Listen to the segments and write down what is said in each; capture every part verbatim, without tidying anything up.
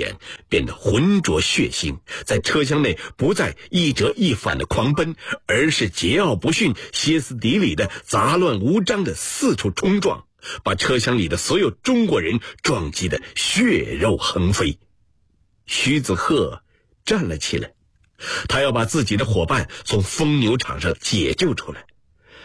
演变得浑浊血腥，在车厢内不再一折一反的狂奔，而是桀骜不驯、歇斯底里的杂乱无章的四处冲撞，把车厢里的所有中国人撞击得血肉横飞。徐子鹤站了起来，他要把自己的伙伴从疯牛场上解救出来。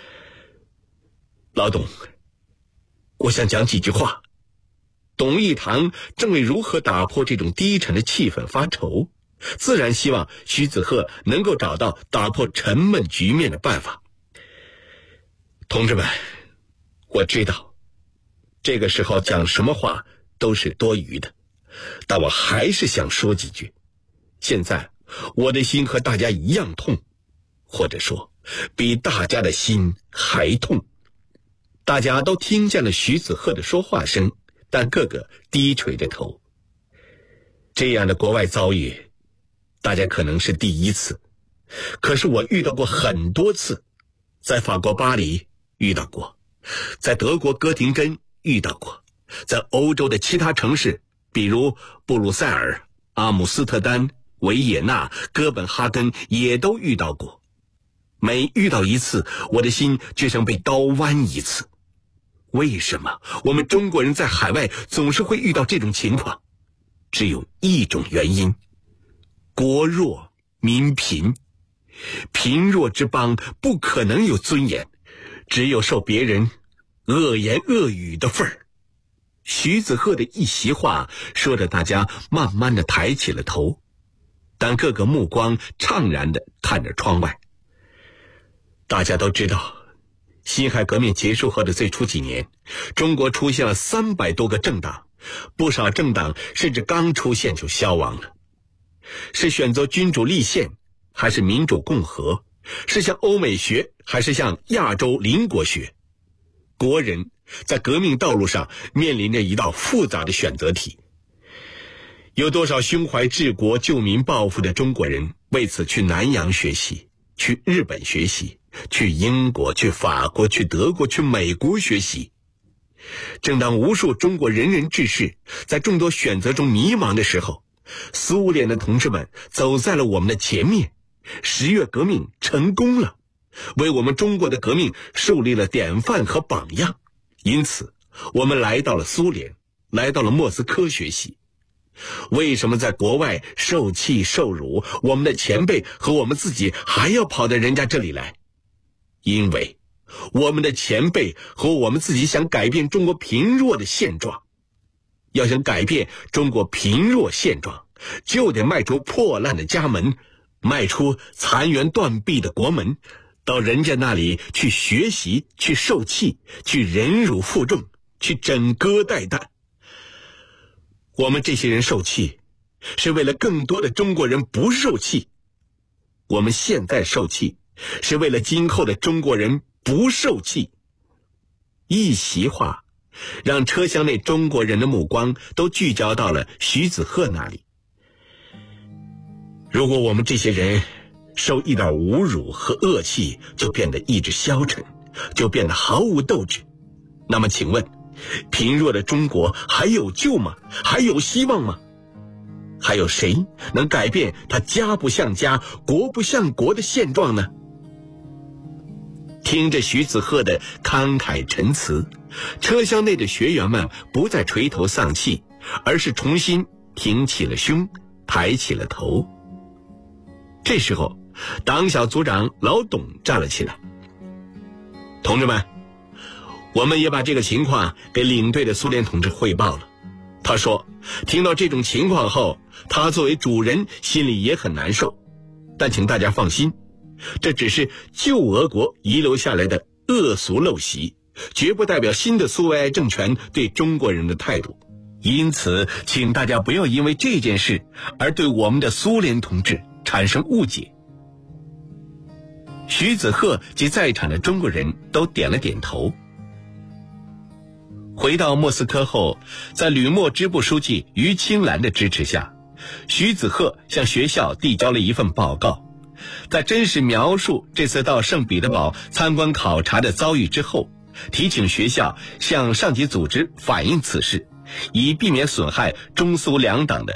老董，我想讲几句话。董一堂正为如何打破这种低沉的气氛发愁，自然希望徐子鹤能够找到打破沉闷局面的办法。同志们，我知道这个时候讲什么话都是多余的，但我还是想说几句。现在我的心和大家一样痛，或者说比大家的心还痛。大家都听见了徐子鹤的说话声，但个个低垂着头。这样的国外遭遇，大家可能是第一次，可是我遇到过很多次。在法国巴黎遇到过，在德国哥廷根遇到过，在欧洲的其他城市，比如布鲁塞尔、阿姆斯特丹、维也纳、哥本哈根也都遇到过。每遇到一次，我的心就像被刀剜一次。为什么我们中国人在海外总是会遇到这种情况？只有一种原因：国弱民贫。贫弱之邦不可能有尊严，只有受别人恶言恶语的份儿。徐子鹤的一席话说着，大家慢慢的抬起了头，但各个目光怅然的看着窗外。大家都知道，辛亥革命结束后的最初几年，中国出现了三百多个政党，不少政党甚至刚出现就消亡了。是选择君主立宪，还是民主共和？是向欧美学，还是向亚洲邻国学？国人在革命道路上面临着一道复杂的选择题。有多少胸怀治国救民抱负的中国人为此去南洋学习，去日本学习，去英国，去法国，去德国，去美国学习。正当无数中国仁人志士在众多选择中迷茫的时候，苏联的同志们走在了我们的前面。十月革命成功了，为我们中国的革命树立了典范和榜样。因此我们来到了苏联，来到了莫斯科学习。为什么在国外受气受辱，我们的前辈和我们自己还要跑到人家这里来？因为我们的前辈和我们自己想改变中国贫弱的现状。要想改变中国贫弱现状，就得迈出破烂的家门，迈出残垣断壁的国门，到人家那里去学习，去受气，去忍辱负重，去枕戈待旦。我们这些人受气，是为了更多的中国人不受气。我们现在受气，是为了今后的中国人不受气。一席话让车厢内中国人的目光都聚焦到了徐子鹤那里。如果我们这些人受一点侮辱和恶气就变得意志消沉，就变得毫无斗志，那么请问，贫弱的中国还有救吗？还有希望吗？还有谁能改变他家不像家，国不像国的现状呢？听着徐子鹤的慷慨陈词，车厢内的学员们不再垂头丧气，而是重新挺起了胸，抬起了头。这时候，党小组长老董站了起来。同志们，我们也把这个情况给领队的苏联同志汇报了。他说，听到这种情况后，他作为主人心里也很难受。但请大家放心，这只是旧俄国遗留下来的恶俗陋习，绝不代表新的苏维埃政权对中国人的态度。因此，请大家不要因为这件事而对我们的苏联同志产生误解。徐子鹤及在场的中国人都点了点头。回到莫斯科后，在旅莫支部书记于青兰的支持下，徐子鹤向学校递交了一份报告。在真实描述这次到圣彼得堡参观考察的遭遇之后，提请学校向上级组织反映此事，以避免损害中苏两党的